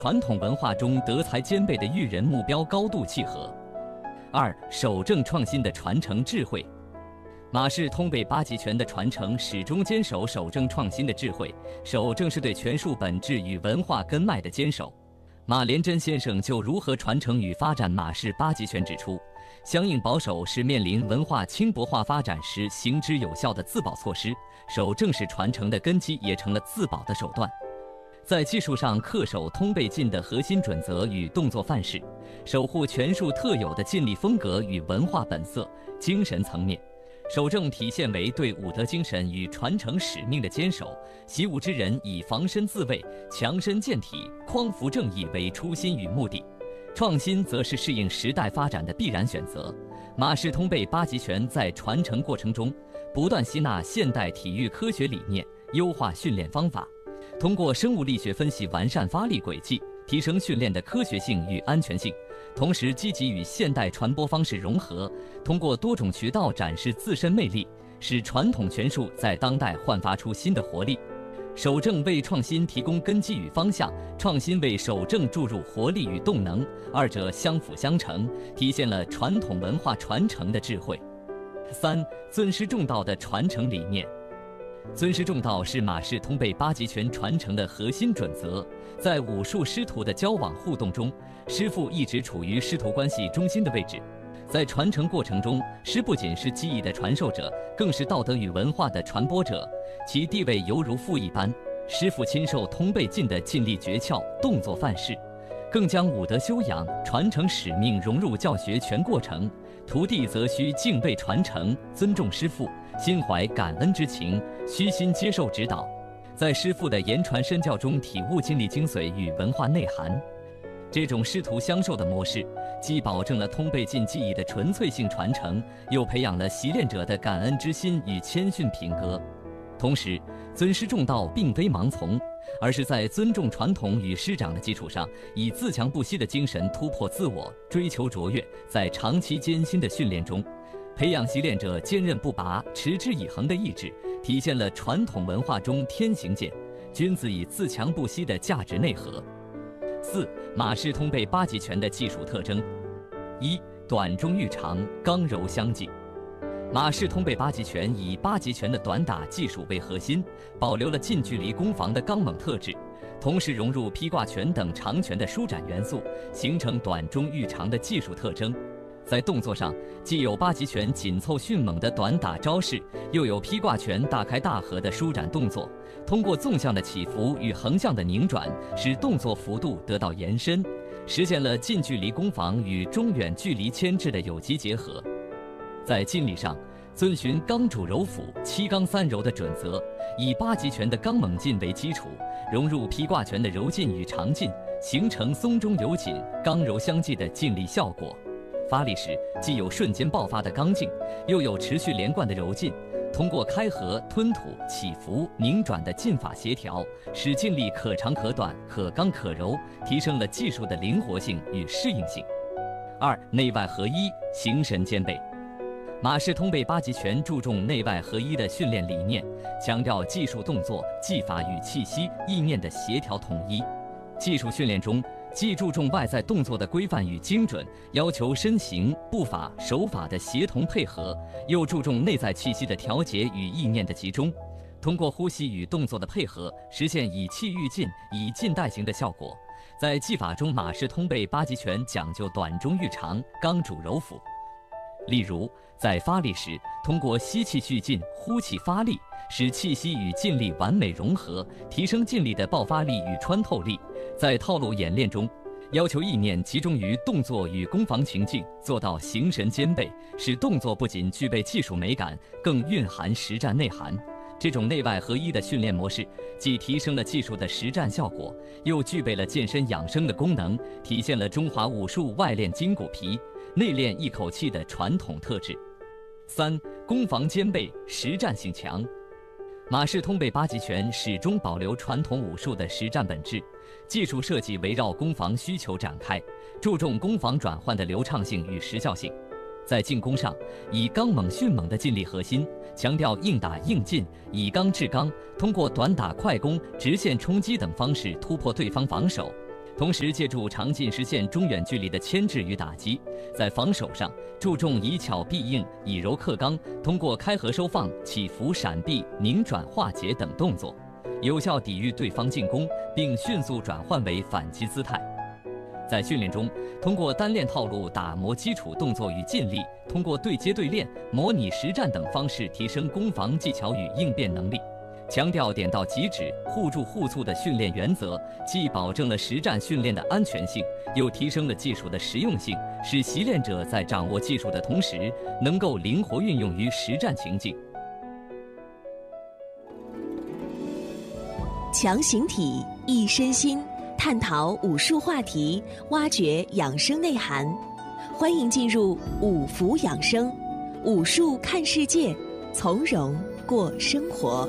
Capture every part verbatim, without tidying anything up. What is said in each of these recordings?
传统文化中德才兼备的育人目标高度契合。二、守正创新的传承智慧。马氏通背八极拳的传承始终坚守守正创新的智慧，守正是对拳术本质与文化根脉的坚守。马连真先生就如何传承与发展马氏八极拳指出，相应保守是面临文化轻薄化发展时行之有效的自保措施，守正是传承的根基，也成了自保的手段。在技术上恪守通背劲的核心准则与动作范式，守护拳术特有的劲力风格与文化本色。精神层面，守正体现为对武德精神与传承使命的坚守，习武之人以防身自卫、强身健体、匡扶正义为初心与目的。创新则是适应时代发展的必然选择。马氏通背八极拳在传承过程中，不断吸纳现代体育科学理念，优化训练方法，通过生物力学分析完善发力轨迹，提升训练的科学性与安全性，同时积极与现代传播方式融合，通过多种渠道展示自身魅力，使传统拳术在当代焕发出新的活力。守正为创新提供根基与方向，创新为守正注入活力与动能，二者相辅相成，体现了传统文化传承的智慧。三、尊师重道的传承理念。尊师重道是马氏通背八极拳传承的核心准则。在武术师徒的交往互动中，师傅一直处于师徒关系中心的位置。在传承过程中，师不仅是技艺的传授者，更是道德与文化的传播者，其地位犹如父一般。师傅亲授通背劲的劲力诀窍、动作范式，更将武德修养、传承使命融入教学全过程。徒弟则需敬畏传承，尊重师傅，心怀感恩之情，虚心接受指导，在师傅的言传身教中体悟劲力精髓与文化内涵。这种师徒相授的模式，既保证了通背劲技艺的纯粹性传承，又培养了习练者的感恩之心与谦逊品格。同时，尊师重道并非盲从，而是在尊重传统与师长的基础上，以自强不息的精神突破自我，追求卓越。在长期艰辛的训练中，培养习练者坚韧不拔、持之以恒的意志，体现了传统文化中天行健、君子以自强不息的价值内核。四、马氏通背八极拳的技术特征。一、短中寓长，刚柔相济。马氏通背八极拳以八极拳的短打技术为核心，保留了近距离攻防的刚猛特质，同时融入劈挂拳等长拳的舒展元素，形成短中寓长的技术特征。在动作上，既有八极拳紧凑迅猛的短打招式，又有劈挂拳大开大合的舒展动作，通过纵向的起伏与横向的拧转，使动作幅度得到延伸，实现了近距离攻防与中远距离牵制的有机结合。在劲力上，遵循刚主柔辅、七刚三柔的准则，以八极拳的刚猛劲为基础，融入劈挂拳的柔劲与长劲，形成松中有紧、刚柔相济的劲力效果。发力时，既有瞬间爆发的刚劲，又有持续连贯的柔劲，通过开合、吞吐、起伏、拧转的劲法协调，使劲力可长可短、可刚可柔，提升了技术的灵活性与适应性。二、内外合一，形神兼备。马氏通背八极拳注重内外合一的训练理念，强调技术动作、技法与气息、意念的协调统一。技术训练中，既注重外在动作的规范与精准，要求身形、步伐、手法的协同配合，又注重内在气息的调节与意念的集中。通过呼吸与动作的配合，实现以气御劲、以劲带形的效果。在技法中，马氏通背八极拳讲究短中寓长、刚主柔辅。例如，在发力时，通过吸气蓄劲、呼气发力，使气息与劲力完美融合，提升劲力的爆发力与穿透力。在套路演练中，要求意念集中于动作与攻防情境，做到形神兼备，使动作不仅具备技术美感，更蕴含实战内涵。这种内外合一的训练模式，既提升了技术的实战效果，又具备了健身养生的功能，体现了中华武术外练筋骨皮、内练一口气的传统特质。三、攻防兼备，实战性强。马氏通背八极拳始终保留传统武术的实战本质，技术设计围绕攻防需求展开，注重攻防转换的流畅性与时效性。在进攻上，以刚猛迅猛的劲力核心，强调硬打硬进，以刚制刚，通过短打快攻、直线冲击等方式突破对方防守， 同时借助长近实现中远距离的牵制与打击，在防守上注重以巧必应、以柔克刚，通过开合收放、起伏闪避、拧转化解等动作，有效抵御对方进攻，并迅速转换为反击姿态。在训练中，通过单练套路打磨基础动作与劲力，通过对接对练、模拟实战等方式提升攻防技巧与应变能力。强调点到即止、互助互促的训练原则，既保证了实战训练的安全性，又提升了技术的实用性，使习练者在掌握技术的同时，能够灵活运用于实战情境。 强形体，益身心，探讨武术话题，挖掘养生内涵。欢迎进入五福养生，武术看世界，从容过生活。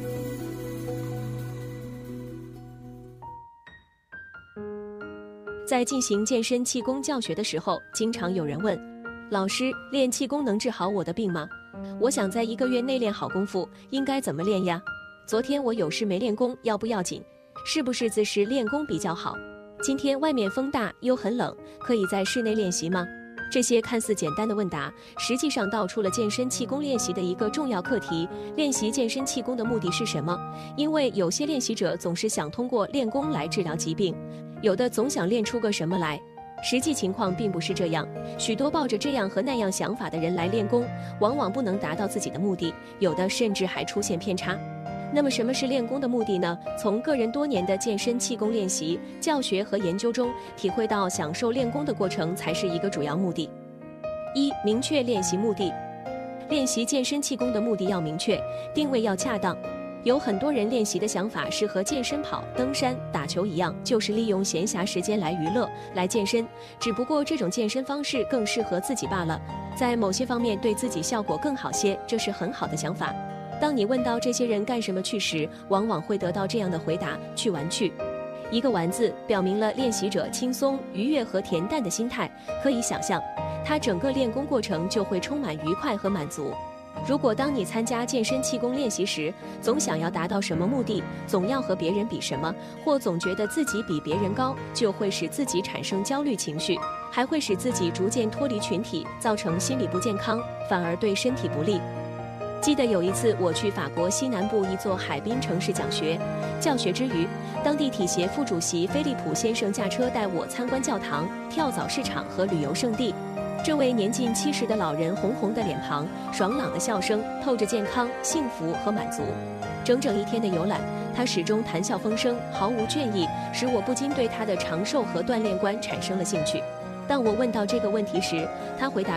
在进行健身气功教学的时候，经常有人问，老师，练气功能治好我的病吗？我想在一个月内练好功夫，应该怎么练呀？昨天我有事没练功，要不要紧？是不是自时练功比较好？今天外面风大又很冷，可以在室内练习吗？这些看似简单的问答，实际上道出了健身气功练习的一个重要课题。练习健身气功的目的是什么？因为有些练习者总是想通过练功来治疗疾病，有的总想练出个什么来。实际情况并不是这样，许多抱着这样和那样想法的人来练功，往往不能达到自己的目的，有的甚至还出现偏差。那么什么是练功的目的呢？从个人多年的健身气功练习、教学和研究中，体会到享受练功的过程才是一个主要目的。一、明确练习目的。练习健身气功的目的要明确，定位要恰当。有很多人练习的想法是和健身跑、登山、打球一样，就是利用闲暇时间来娱乐、来健身，只不过这种健身方式更适合自己罢了，在某些方面对自己效果更好些，这是很好的想法。当你问到这些人干什么去时，往往会得到这样的回答：去玩去。一个玩字表明了练习者轻松、愉悦和恬淡的心态，可以想象，他整个练功过程就会充满愉快和满足。如果当你参加健身气功练习时，总想要达到什么目的，总要和别人比什么，或总觉得自己比别人高，就会使自己产生焦虑情绪，还会使自己逐渐脱离群体，造成心理不健康，反而对身体不利。记得有一次我去法国西南部一座海滨城市讲学，教学之余，当地体协副主席菲利普先生驾车带我参观教堂、跳蚤市场和旅游胜地。这位年近七十的老人，红红的脸庞，爽朗的笑声，透着健康、幸福和满足。整整一天的游览，他始终谈笑风生，毫无倦意，使我不禁对他的长寿和锻炼观产生了兴趣。当我问到这个问题时，他回答